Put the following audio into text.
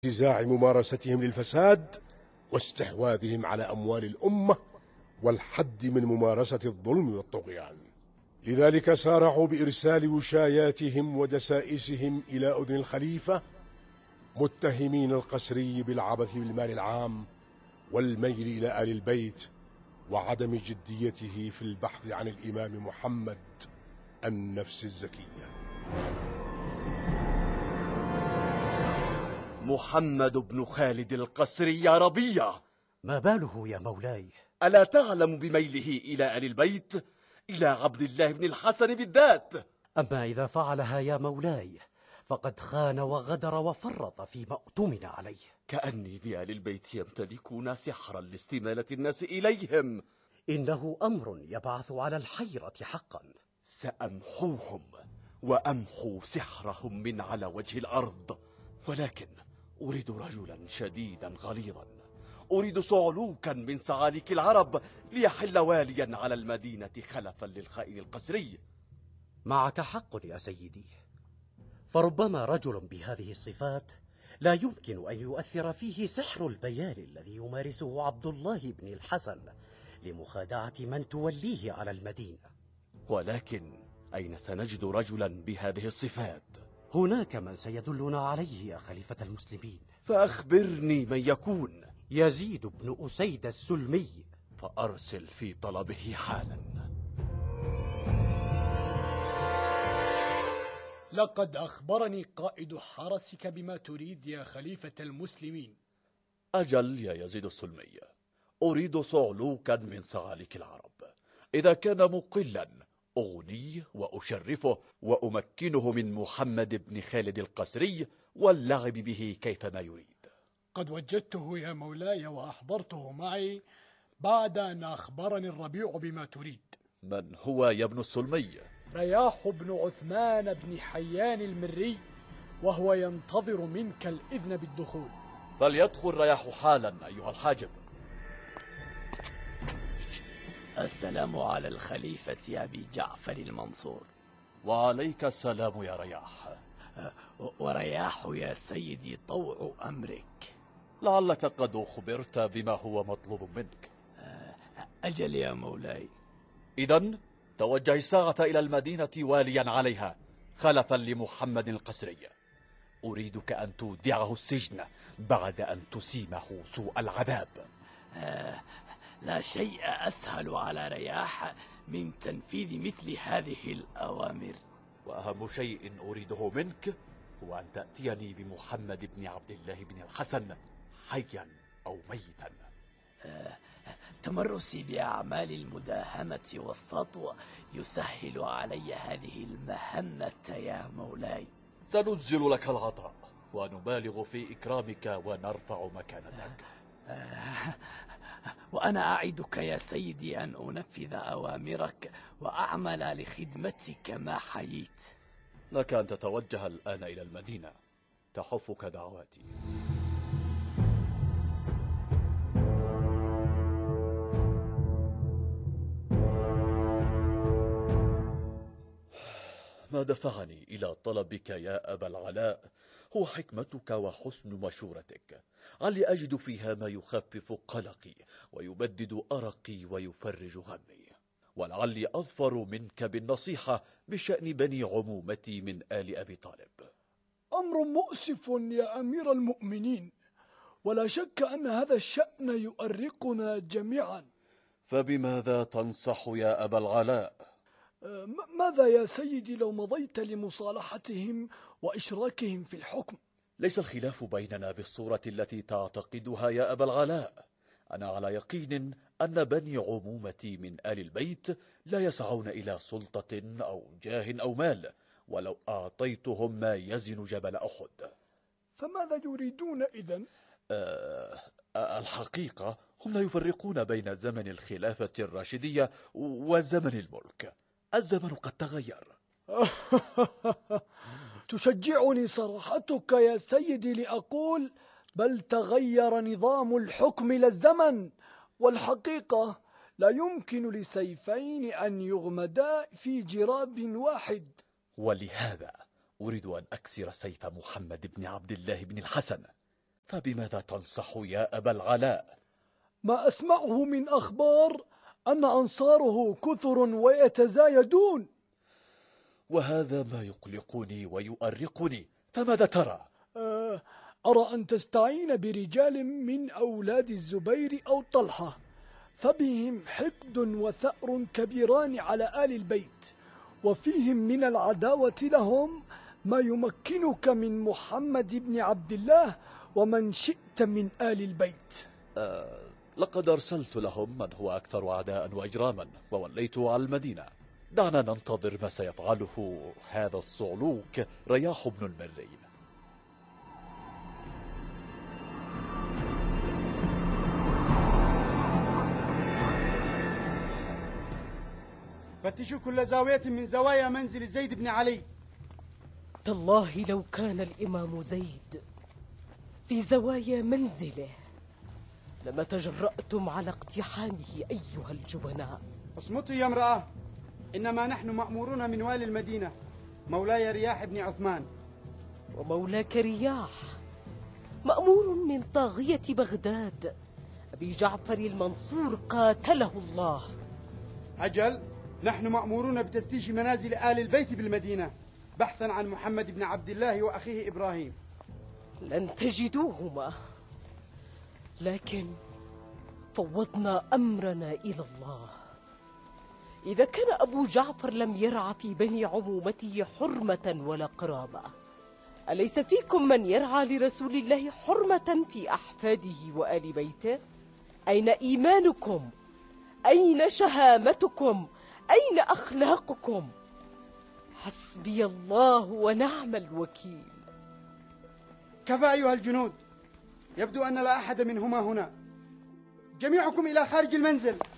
انتزاع ممارستهم للفساد واستحواذهم على أموال الأمة والحد من ممارسة الظلم والطغيان. لذلك سارعوا بإرسال وشاياتهم ودسائسهم إلى أذن الخليفة، متهمين القسري بالعبث بالمال العام والميل إلى آل البيت وعدم جديته في البحث عن الإمام محمد النفس الزكية. محمد بن خالد القسري يا ربيع، ما باله يا مولاي؟ ألا تعلم بميله إلى آل البيت، إلى عبد الله بن الحسن بالذات؟ أما إذا فعلها يا مولاي فقد خان وغدر وفرط فيما اؤتمن عليه. كأني بآل البيت يمتلكون سحرا لاستمالة الناس إليهم. إنه أمر يبعث على الحيرة حقا. سأمحوهم وأمحو سحرهم من على وجه الأرض، ولكن أريد رجلا شديدا غليظا، أريد صعلوكا من صعاليك العرب ليحل واليا على المدينة خلفا للخائن القسري. معك حق يا سيدي، فربما رجل بهذه الصفات لا يمكن أن يؤثر فيه سحر البيان الذي يمارسه عبد الله بن الحسن لمخادعة من توليه على المدينة. ولكن أين سنجد رجلا بهذه الصفات؟ هناك من سيدلنا عليه يا خليفة المسلمين. فأخبرني من يكون. يزيد بن أسيد السلمي. فأرسل في طلبه حالا. لقد أخبرني قائد حرسك بما تريد يا خليفة المسلمين. أجل يا يزيد السلمي، أريد صعلوكا من صعاليك العرب. إذا كان مقلا أغنيه وأشرفه وأمكنه من محمد بن خالد القسري واللعب به كيفما يريد. قد وجدته يا مولاي وأحضرته معي بعد أن أخبرني الربيع بما تريد. من هو يا ابن السلمي؟ رياح بن عثمان بن حيان المري، وهو ينتظر منك الإذن بالدخول. فليدخل رياح حالا أيها الحاجب. السلام على الخليفة يا أبي جعفر المنصور. وعليك السلام يا رياح. ورياح يا سيدي طوع أمرك. لعلك قد أخبرت بما هو مطلوب منك. أجل يا مولاي. إذن توجه الساعة إلى المدينة واليا عليها خلفا لمحمد القسري. أريدك أن تودعه السجن بعد أن تسيمه سوء العذاب. لا شيء أسهل على رياح من تنفيذ مثل هذه الأوامر. وأهم شيء أريده منك هو أن تأتيني بمحمد بن عبد الله بن الحسن حيا أو ميتا. تمرسي بأعمال المداهمة والسطو يسهل علي هذه المهمة يا مولاي. سنجزل لك العطاء ونبالغ في إكرامك ونرفع مكانتك. وأنا أعدك يا سيدي أن أنفذ أوامرك وأعمل لخدمتك ما حييت. لك أن تتوجه الآن إلى المدينة، تحفك دعواتي. ما دفعني إلى طلبك يا أبا العلاء هو حكمتك وحسن مشورتك، علي أجد فيها ما يخفف قلقي ويبدد أرقي ويفرج غمي، ولعلي أظفر منك بالنصيحة بشأن بني عمومتي من آل أبي طالب. أمر مؤسف يا أمير المؤمنين، ولا شك أن هذا الشأن يؤرقنا جميعا. فبماذا تنصح يا أبا العلاء؟ ماذا يا سيدي لو مضيت لمصالحتهم وإشراكهم في الحكم؟ ليس الخلاف بيننا بالصورة التي تعتقدها يا أبا العلاء. أنا على يقين أن بني عمومتي من آل البيت لا يسعون إلى سلطة أو جاه أو مال، ولو أعطيتهم ما يزن جبل أحد. فماذا يريدون إذن؟ الحقيقة هم لا يفرقون بين زمن الخلافة الراشدية وزمن الملك. الزمن قد تغير. تشجعني صراحتك يا سيدي لأقول بل تغير نظام الحكم لا الزمن، والحقيقة لا يمكن لسيفين أن يغمدا في جراب واحد. ولهذا أريد أن أكسر سيف محمد بن عبد الله بن الحسن. فبماذا تنصح يا أبا العلاء؟ ما أسمعه من أخبار أن أنصاره كثر ويتزايدون، وهذا ما يقلقني ويؤرقني، فماذا ترى؟ أرى أن تستعين برجال من أولاد الزبير أو طلحة، فبهم حقد وثأر كبيران على آل البيت، وفيهم من العداوة لهم ما يمكنك من محمد بن عبد الله ومن شئت من آل البيت. لقد أرسلت لهم من هو أكثر أعداء وإجراما ووليت على المدينة. دعنا ننتظر ما سيفعله هذا الصعلوك رياح بن المري. فتشوا كل زاوية من زوايا منزل زيد بن علي. تالله لو كان الإمام زيد في زوايا منزله لما تجرأتم على اقتحامه أيها الجبناء. اصمتوا يا امرأة، إنما نحن مأمورون من والي المدينة مولاي رياح بن عثمان. ومولاك رياح مأمور من طاغية بغداد أبي جعفر المنصور قاتله الله. أجل، نحن مأمورون بتفتيش منازل آل البيت بالمدينة بحثا عن محمد بن عبد الله وأخيه إبراهيم. لن تجدوهما، لكن فوضنا أمرنا إلى الله. إذا كان أبو جعفر لم يرعى في بني عمومته حرمة ولا قرابة، أليس فيكم من يرعى لرسول الله حرمة في أحفاده وآل بيته؟ أين إيمانكم؟ أين شهامتكم؟ أين أخلاقكم؟ حسبي الله ونعم الوكيل. كفى أيها الجنود، يبدو أن لا أحد منهما هنا. جميعكم إلى خارج المنزل.